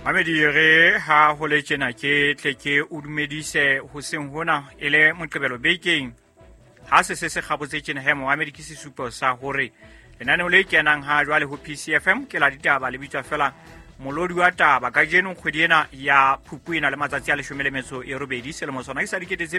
Mamedi re ha ho le tjena ke tle ke o dumedise ho seng hona e le Moqebelo bekeng ha se kgabotse tjena he Mohammed ke sesupo sa hore lenaneo le kenang ha jwale ho PCFM ke la ditaba le bitswa fela molodi wa taba ka jeno kgwedi ena ya Phuphuwana le matsatsi a 18 selemo sona ke sa dikete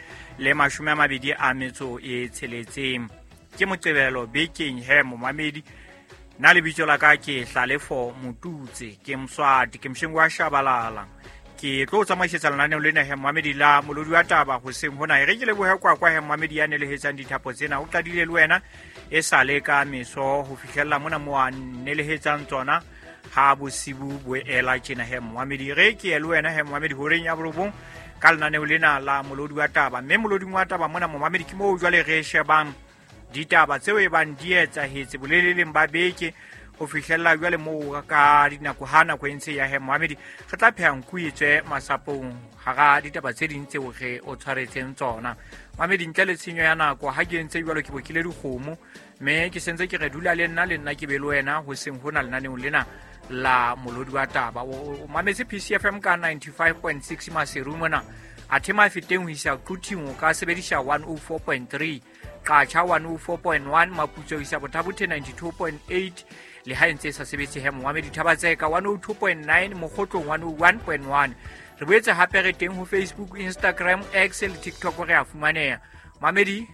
2026 ke Moqebelo bekeng he Mohammed na le bitso la ka ke Hlalefo Motutse ke Mswati ke Mshengu wa Shabalala ke tlo tsamaisetsa lenaneo lena he Mohammed la molodi wa taba ho seng hona re ke le bohe kwa he Mohammed ya ne le hetsang dithapo tsena o qadile le wena e sale ka meso ho fihlella mona mo ne le hetsang tsona ha bosibu boela tjena he Mohammed re ke le wena he Mohammed ho reng ya bolobong ka lenaneo lena la molodi wa taba mme molodi wa taba mona Mohammed ke mo jwale re shebang ditaba tseo e bang di etsahetse boleleleng ba beke ho fihlella jwale mo ka dinako hana go entse ya he Mohammed re tla pheha nkuitswe masapong ha ditaba tse ding tseo re o tshwaretseng tsona Mohammed ntle le tshenyo ya nako ha ke entse jwalo ke bokile dikgomo mme ke sentse ke re dula le nna ke be le wena ho seng hona lenaneo lena la molodi wa taba o mametse PCFM ka 95.6 Maseru mona a thema feteng ho isa Quthingo ka sebedisha 104.3 Qacha 104.1 Maputswe isa Bothabothe 92.8 le ha ntse sa sebetse he Mohammed Thabatseka 102.9 Mokgotlong 101.1 re boetse hape re teng ho Facebook, Instagram, X le TikTok re a fumaneha Mamedi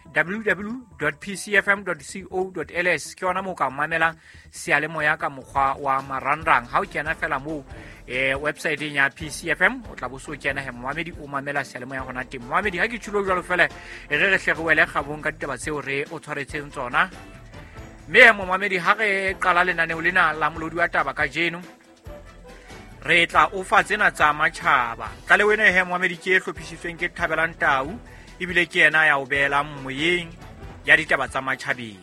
www.pcfm.co.ls ke ona mo ka mamelang sealemoya ka mokgwa wa marangrang ha o kena fela mo website ya PCFM o tla boso kena he Mohammed o mamela sealemoya hona teng Mohammed ha ke tshilo jwalo fela re hlegwele gabong ka ditaba tseo re o tshwaretseng tsona mme Mohammed ha re qala lenaneo lena la molodi wa taba ka jeno re tla o fa tsena tsa matjhaba ka le wena he Mohammed ke hlophisitsweng ke Thabelang Tau ibile ke yena ya o beela moyeng ya ditaba tsa matjhabeng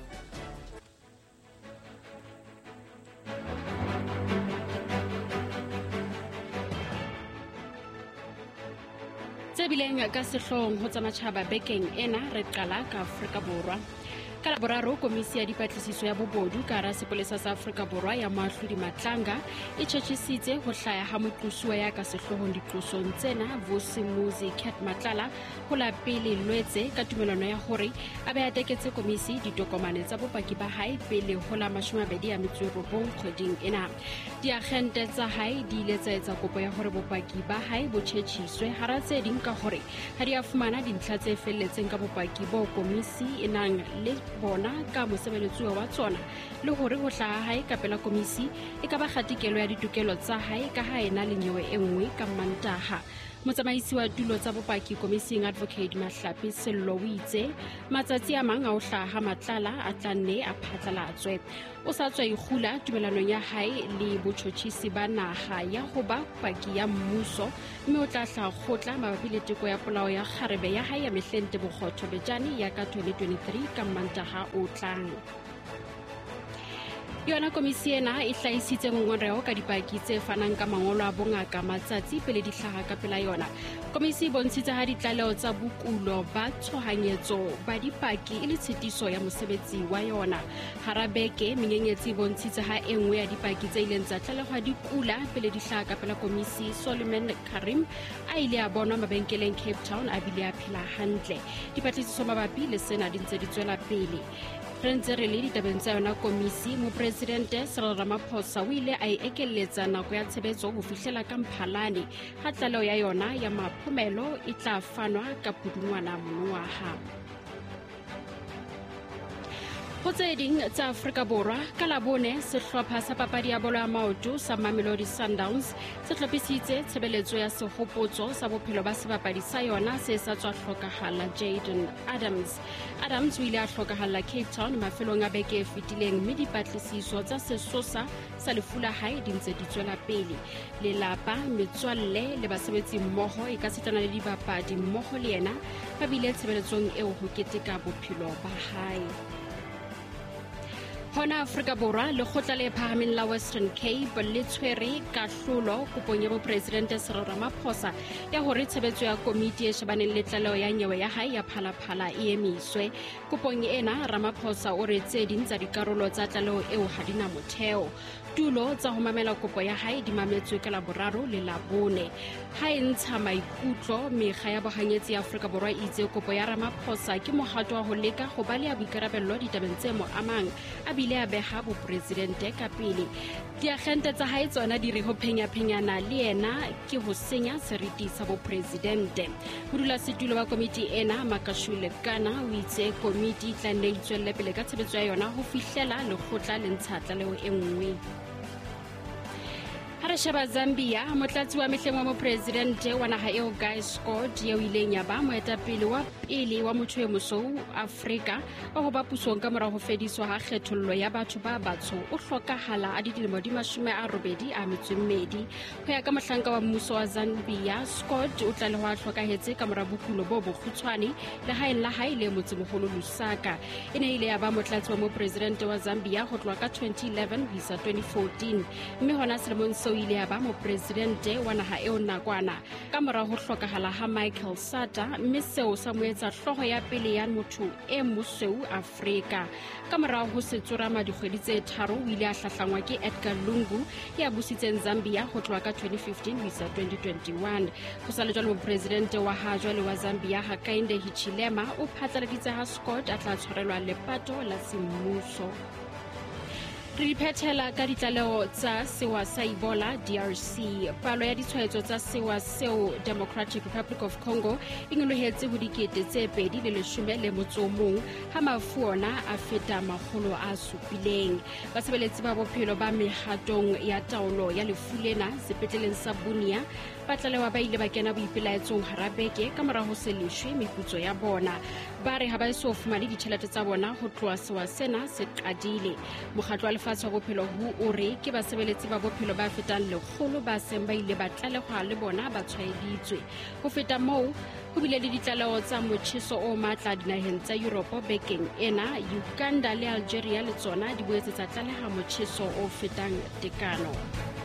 tse bileng ka sehlong ho tsa matjhaba bekeng ena re qala ka Afrika Borwa ka laboraro komisi ya dipatlisiso ya bobodu ka hara sepolesa sa Afrika Borwa ya Mahlodi Matlanga e tjhetjhisitse ho hlaya ha moqosuwa ya ka sehlohong diqosong tsena Vusimuzi Cat Matlala ho la pele lwetse ka tumelano ya hore a be a teketse komisi ditokomane tsa bopaki ba hae pele ho la 29 kgweding ena diagente tsa hae di ile tsa etsa kopo ya hore bopaki ba hae bo tjhetjhiswe hara tse ding ka hore ha di a fumana dintlha tse felletseng ka bopaki bo komisi e nang le bona ka mosebeletsuwa wa tsona le hore ho hlaha hae ka pela komisi e ka ba kgatikelo ya ditokelo tsa hae ka ha ena le nyewe e nngwe ka Mantaha motsamaisi wa tulo tsa bopaki komising Advocate Mahlapi Sello o itse matsatsi a mang a ho hlaha Matlala a tla nne a phatlalatswe o sa tswa ikgula tumelanong ya hae le botjhotjhisi ba naha ya ho ba paki ya mmuso mme o tla hlakgotla mabapi le teko ya polao ya kgarebe ya hae ya Mehlente Bokgotho Bejane ya ka 2023 ka Mantaha o tlang yona komisi ena e hlahisitse ngongoreho ka dipaki tse fanang ka mangolo a bongaka matsatsi pele di hlaha ka pela yona komisi e bontshitse ha ditlaleho tsa bokulo ba tshohanyetso ba dipaki e le tshitiso ya mosebetsi wa yona hara beke menyenyetsi bontshitse ha enngwe ya dipaki tse ileng tsa tlalehwa di kula pele di hlaha ka pela komisi Solomon Karim a ile a bonwa mabenkeleng Cape Town a bile a phela hantle dipatlisiso mabapi le sena di ntse di tswela pele re ntse re le ditabeng tsa yona komisi mopresidente Cyril Ramaphosa o ile a ekeletsa nako ya tshebetso ho fihlela ka Mphalane ha tlaleho ya yona ya maphomelo e tla fanwa ka Pudungwana monongwaha ho tse ding tsa Afrika Borwa ka labone sehlopha sa papadi ya bolo ya maoto sa Mamelodi Sundowns se hlophisitse tshebeletso ya sehopotso sa bophelo ba sebapadi sa yona se sa tswa hlokahala Jaden Adams o ile a hlokahala Cape Town mafelong a beke e fetileng mme dipatlisiso tsa sesosa sa lefu la hae di ntse di tswela pele lelapa metswalle le basebetsi mmoho e ka setana le dibapadi mmoho le yena ba bile tshebeletsong eo ho keteka bophelo ba hae hona Afrika Borwa lekgotla le phahameng la Western Cape le tshwere kahlolo kopong ya bopresidente Cyril Ramaphosa ya hore tshebetso ya komiti e shebaneng le tlaleho ya nyewe ya hae ya phalaphala e emiswe kopong ena Ramaphosa o re tse ding tsa dikarolo tsa tlaleho eo ha dina motheo ditulo tsa ho mamela kopo ya hae di mametswe ka Laboraro le Labone. Ha e ntsha maikutlo, mekga ya bohanyetsi ya Afrika Borwa itse kopo ya Ramaphosa ke mohato wa ho leka ho balea boikarabello ditabeng tse mo amang a bile a beha bopresidente ka pele. Diagente tsa hae tsona di re ho phenyaphenyana le yena ke ho senya seriti sa bopresidente. Modulasetulo wa komiti ena Makashule Kana o itse komiti tla nne itswelle pele ka tshebetso ya yona ho fihlela lekgotla le ntsha tlaleho e nngwe. Ha re sheba Zambia, motlatsi wa mehleng wa mopresidente wa naha eo Guy Scott ya o ileng ya ba moetapele wa pele wa motho e mosou Afrika wa ho ba pusong ka mora ho fediswa ha kgethollo ya batho ba batsho o hlokahala a dilemo di 82. Ho ya ka mohlanka wa mmuso wa Zambia, Scott o tla le ho hlokahetse ka mora bokulo bo bokgutshwane le haeng la hae le motsemoholo Lusaka. E ne ile ya ba motlatsi wa mopresidente wa Zambia ho tloha ka 2011 ho isa 2014, mme hona selemong o ile ya ba mopresidente wa naha eo nakwana ka mora ho hlokahala ha Michael Sata, mme seo sa mo etsa hloho ya pele ya motho e mosweu Afrika. Ka mora ho se tsorama dikgwedi tse 3 o ile a hlahlangwa ke Edgar Lungu ya busitseng Zambia ho tloha ka 2015 ho isa 2021. Ho sa le jwalo mopresidente wa ha jwale wa Zambia Hakainde Hichilema o phatlaladitse ha Scott a tla tshwarelwa lepato la semmuso. Re phethela ka ditlaleho tsa sewa sa Ebola DRC. Palo ya ditshwaetso tsa sewa seo Democratic Republic of Congo e nyolohetse ho dikete tse 211 ha mafu ona a feta 700. Basebeletsi ba bophelo ba mehatong ya taolo ya lefu lena sepetleleng sa Bunia ba tlalewa ba ile ba kena boipelaetsong hara beke ka mora ho se leshwe meputso ya bona. Ba re ha ba eso fumane ditjhelete tsa bona ho tloha sewa sena se qadile. Mokgatlo wa lefatshe wa bophelo o re ke basebeletsi ba bophelo ba fetang 100 ba seng ba ile ba tlalehwa le bona ba tshwaeditswe. Ho feta moo ho bile le ditlaleho tsa motjheso o matla dinaheng tsa Europe bekeng ena. Uganda le Algeria le tsona di boetse tsa tlaleha motjheso o fetang tekano.